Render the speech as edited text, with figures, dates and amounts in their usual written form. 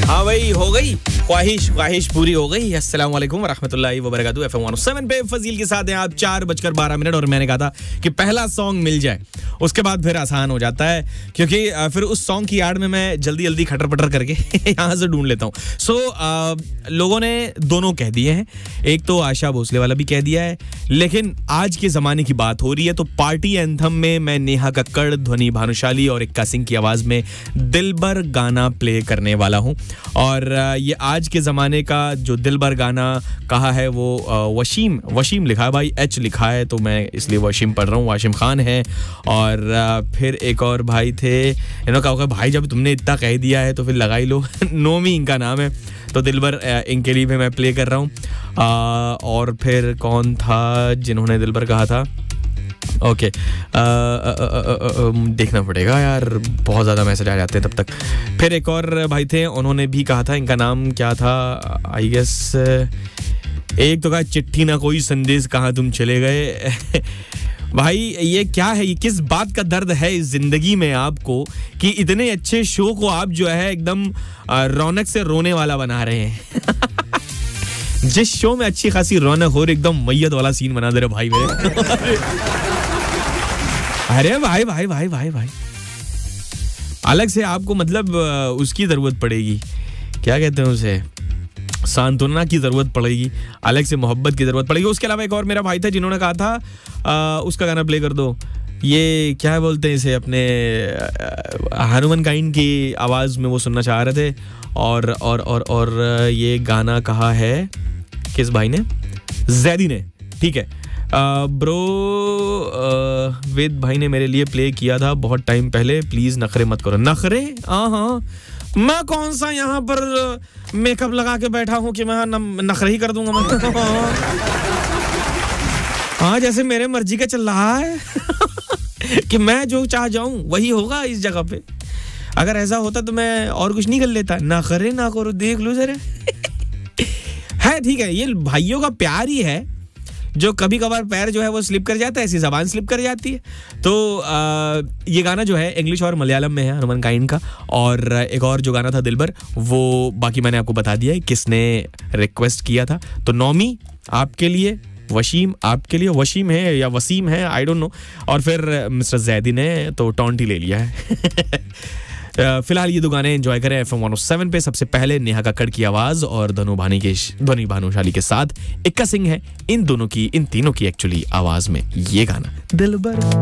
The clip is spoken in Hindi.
हाँ भाई, हो गई ख्वाहिश पूरी हो गई। अस्सलाम वालेकुम वरहमतुल्लाहि वबरकातुहू। FM 107 पे फजील के साथ हैं आप। 4:12 और मैंने कहा था कि पहला सॉन्ग मिल जाए, उसके बाद फिर आसान हो जाता है, क्योंकि फिर उस सॉन्ग की आड़ में मैं जल्दी खटर पटर करके यहाँ से ढूंढ लेता हूँ। लोगों ने दोनों कह दिए हैं, एक तो आशा भोसले वाला भी कह दिया है, लेकिन आज के ज़माने की बात हो रही है तो पार्टी एंथम में मैं नेहा कक्कड़, ध्वनि भानुशाली और इक्का सिंह की आवाज़ में दिलबर गाना प्ले करने वाला हूँ। और ये आज के ज़माने का जो दिलबर गाना कहा है वो वशीम लिखा है भाई, एच लिखा है तो मैं इसलिए वशीम पढ़ रहा हूँ, वाशिम खान है। और फिर एक और भाई थे, इन्होंने कहा भाई जब तुमने इतना कह दिया है तो फिर लगा ही लो। नोमी इनका नाम है, तो दिलबर इनके लिए भी मैं प्ले कर रहा हूँ। और फिर कौन था जिन्होंने दिलबर कहा था? ओके, देखना पड़ेगा यार, बहुत ज़्यादा मैसेज आ जाते हैं तब तक। फिर एक और भाई थे, उन्होंने भी कहा था, इनका नाम क्या था? आई गेस एक तो कहा चिट्ठी ना कोई संदेश कहाँ तुम चले गए। भाई ये क्या है, ये किस बात का दर्द है इस जिंदगी में आपको कि इतने अच्छे शो को आप जो है एकदम रौनक से रोने वाला बना रहे हैं। जिस शो में अच्छी खासी रौनक हो, एकदम मैयत वाला सीन बना दे रहे भाई मेरे। अरे भाई अलग से आपको मतलब उसकी जरूरत पड़ेगी, क्या कहते हैं उसे, सांत्वना की जरूरत पड़ेगी, अलग से मोहब्बत की जरूरत पड़ेगी। उसके अलावा एक और मेरा भाई था जिन्होंने कहा था उसका गाना प्ले कर दो, ये क्या बोलते हैं इसे, अपने हनुमान काइंड की आवाज़ में वो सुनना चाह रहे थे। और ये गाना कहा है किस भाई ने? जैदी ने, ठीक है। ब्रो वेद भाई ने मेरे लिए प्ले किया था बहुत टाइम पहले, प्लीज नखरे मत करो। नखरे? हाँ, मैं कौन सा यहाँ पर मेकअप लगा के बैठा हूँ कि मैं नखरे ही कर दूंगा मैं। हाँ, जैसे मेरे मर्जी का चल रहा है कि मैं जो चाह जाऊं वही होगा इस जगह पे। अगर ऐसा होता तो मैं और कुछ नहीं कर लेता। नखरे ना करो, देख लो जरा। है ठीक है, ये भाइयों का प्यार ही है, जो कभी कभार पैर जो है वो स्लिप कर जाता है, ऐसी जबान स्लिप कर जाती है। तो ये गाना जो है इंग्लिश और मलयालम में है, हनुमान काइंड का। और एक और जो गाना था दिलबर, वो बाकी मैंने आपको बता दिया है किसने रिक्वेस्ट किया था। तो नौमी आपके लिए, वशीम आपके लिए, वशीम है या वसीम है आई डोंट नो, और फिर मिस्टर जैदी ने तो टॉन्टी ले लिया है। फिलहाल ये दो गाने एंजॉय करें FM 107 पे। सबसे पहले नेहा कक्कड़ की आवाज और ध्वनि भानुशाली के साथ इक्का सिंह है, इन तीनों की एक्चुअली आवाज में ये गाना दिलबर।